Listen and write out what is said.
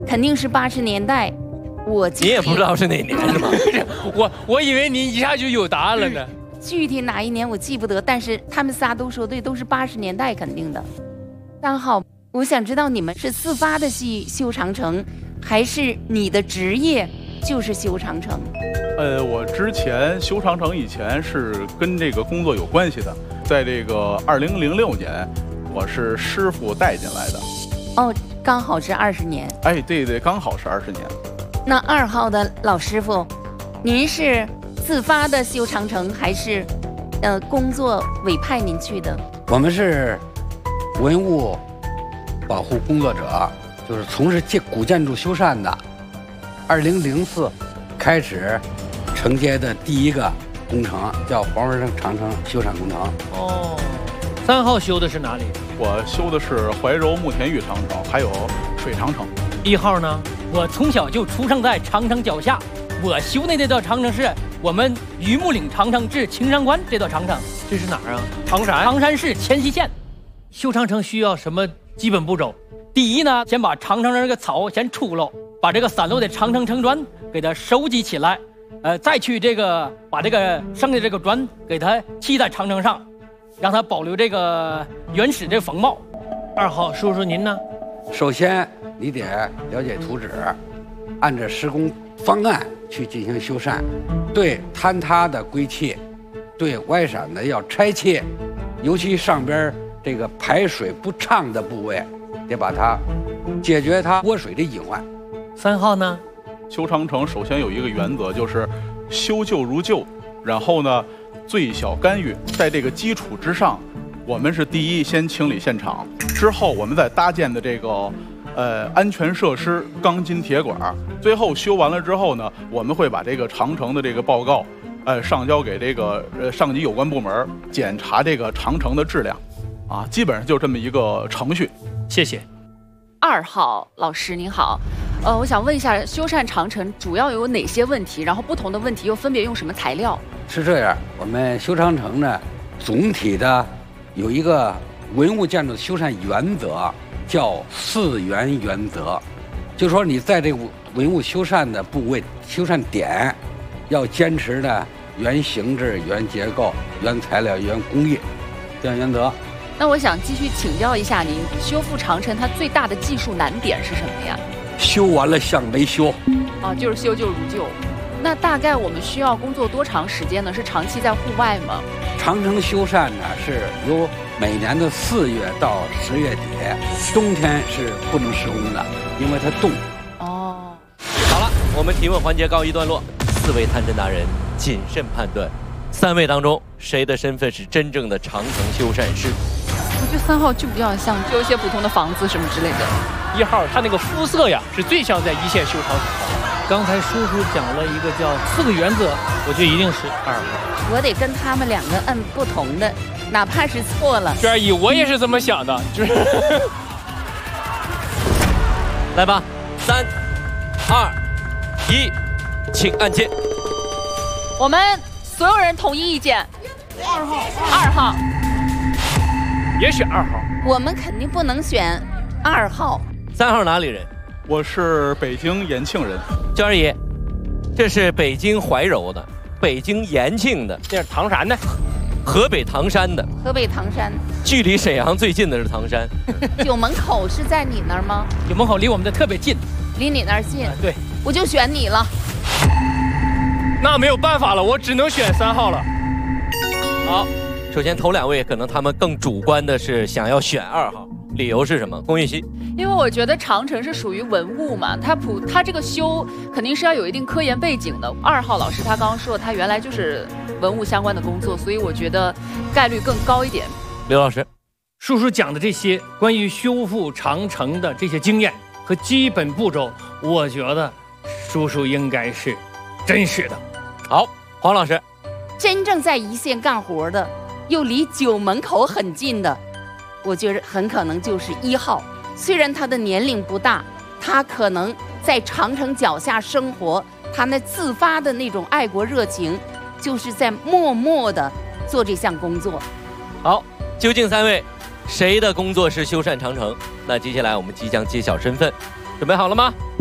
肯定是80年代。 你也不知道是哪年是吗？ 我以为您一下就有答案了呢。 具体哪一年我记不得，但是他们仨都说对，都是80年代肯定的。3号，我想知道你们是自发的去修长城，还是你的职业就是修长城？ 我之前修长城以前是跟这个工作有关系的，在这个2006年，我是师傅带进来的。 哦，刚好是20年。 哎，对对，刚好是20年。 那2号的老师傅，您是自发的修长城，还是工作委派您去的？ 我们是文物保护工作者，就是从事古建筑修缮的。2004开始承接的第一个工程叫黄文生长城修缮工程。 哦，3号修的是哪里？ 我修的是怀柔慕田峪长城，还有水长城。 1号呢？我从小就出生在长城脚下，我修的那道长城是我们榆木岭长城至青山关这道长城。这是哪儿啊？唐山市黔西县。修长城需要什么基本步骤？第一呢，先把长城上这个草先除了，把这个散落的长城城砖给它收集起来，再去把这个剩下这个砖给它砌在长城上，让它保留这个原始这风貌。2号，叔叔您呢？ 首先你得了解图纸，按照施工方案去进行修缮，对坍塌的归砌，对歪闪的要拆卸，尤其上边这个排水不畅的部位，得把它解决它脱水的隐患。 3号呢？ 修长城首先有一个原则，就是修旧如旧，然后呢最小干预，在这个基础之上，我们是第一先清理现场，之后我们再搭建的这个安全设施、钢筋铁管，最后修完了之后呢，我们会把这个长城的这个报告上交给这个上级有关部门检查这个长城的质量，啊，基本上就这么一个程序。 谢谢。 2号老师您好，我想问一下，修缮长城主要有哪些问题？然后不同的问题又分别用什么材料？ 是这样，我们修长城呢，总体的有一个文物建筑修缮原则，叫4原原则，就是说你在这个文物修缮的部位、修缮点，要坚持的原形制、原结构、原材料、原工艺这样原则。 那我想继续请教一下您，修复长城它最大的技术难点是什么呀？ 修完了像没修。 哦，就是修旧如旧。那大概我们需要工作多长时间呢？是长期在户外吗？ 长城修缮呢是由每年的4月到10月底，冬天是不能施工的，因为它冻。 哦， 好了，我们提问环节告一段落。4位探针达人谨慎判断，3位当中谁的身份是真正的长城修缮师？ 我觉得3号就比较像修一些普通的房子什么之类的。 1号他那个肤色呀，是最像在一线修长城的。刚才叔叔讲了一个叫4个原则，我觉得一定是2号。 我得跟他们2个按不同的，哪怕是错了。 娟姨，我也是这么想的，就是。 来吧，3、2、1，请按键。 我们所有人统一意见，2号。 也选2号。 我们肯定不能选2号。 3号哪里人？ 我是北京延庆人。 娟儿姨，这是北京怀柔的，北京延庆的， 那是唐山的， 河北唐山的。 河北唐山， 距离沈阳最近的是唐山。 九门口是在你那儿吗？ 九门口离我们的特别近， 离你那儿近。 对， 我就选你了。 那没有办法了，我只能选3号了。 好，首先头2位可能他们更主观的是想要选2号，理由是什么？龚玉溪。 因为我觉得长城是属于文物嘛，它这个修肯定是要有一定科研背景的。2号老师他刚刚说他原来就是文物相关的工作，所以我觉得概率更高一点。 刘老师， 叔叔讲的这些关于修复长城的这些经验和基本步骤，我觉得叔叔应该是真实的。 好，黄老师， 真正在一线干活的，又离九门口很近的，我觉得很可能就是1号。虽然他的年龄不大，他可能在长城脚下生活，他那自发的那种爱国热情，就是在默默地做这项工作。 好，究竟3位谁的工作是修缮长城？那接下来我们即将揭晓身份。 准备好了吗？